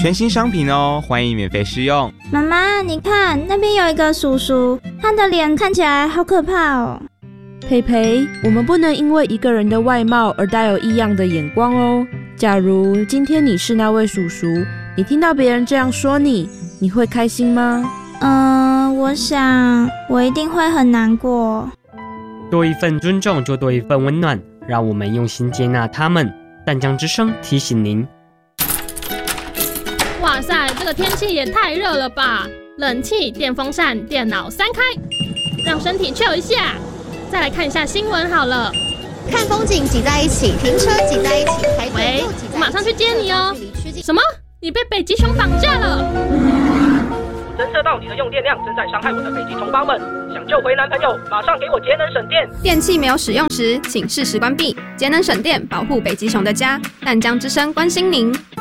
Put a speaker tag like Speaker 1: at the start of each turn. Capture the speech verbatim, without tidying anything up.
Speaker 1: 全新商品哦，欢迎免费试用。
Speaker 2: 妈妈，你看那边有一个叔叔，他的脸看起来好可怕哦。
Speaker 3: 培培，我们不能因为一个人的外貌而带有异样的眼光哦。假如今天你是那位叔叔，你听到别人这样说你，你会开心吗？
Speaker 2: 嗯、呃，我想我一定会很难过。
Speaker 4: 多一份尊重就多一份温暖，让我们用心接纳他们。淡江之声提醒您。
Speaker 5: 哇塞，这个天气也太热了吧！冷气、电风扇、电脑三开，让身体 chill 一下。再来看一下新闻好了。
Speaker 6: 看风景挤在一起，停车挤在一起，排队又挤在一起。
Speaker 5: 我马上去接你哦。什么？你被北极熊绑架了？
Speaker 7: 我侦测到你的用电量正在伤害我的北极同胞们，想救回男朋友，马上给我节能省电。
Speaker 8: 电器没有使用时，请适时关闭。节能省电，保护北极熊的家。淡江之声关心您。